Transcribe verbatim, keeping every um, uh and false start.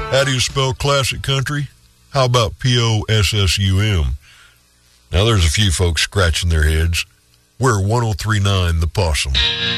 How do you spell classic country? How about P O S S U M? Now, there's a few folks scratching their heads. We're one oh three point nine The Possum.